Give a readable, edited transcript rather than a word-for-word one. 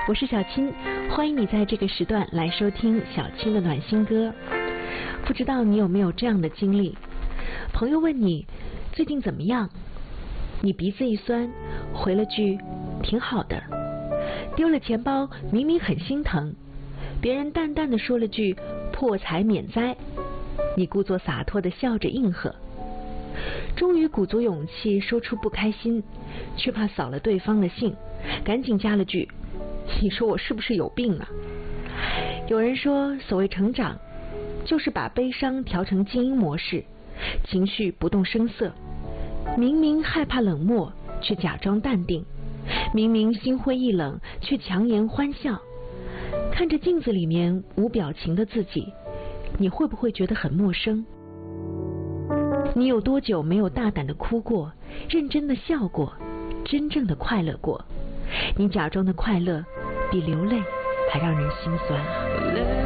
我是小青，欢迎你在这个时段来收听小青的暖心歌。不知道你有没有这样的经历？朋友问你最近怎么样，你鼻子一酸，回了句挺好的。丢了钱包，明明很心疼，别人淡淡的说了句破财免灾，你故作洒脱的笑着应和。终于鼓足勇气说出不开心，却怕扫了对方的兴，赶紧加了句你说我是不是有病啊？有人说所谓成长就是把悲伤调成静音模式，情绪不动声色，明明害怕冷漠却假装淡定，明明心灰意冷却强颜欢笑。看着镜子里面无表情的自己，你会不会觉得很陌生？你有多久没有大胆的哭过，认真的笑过，真正的快乐过？你假装的快乐比流泪还让人心酸。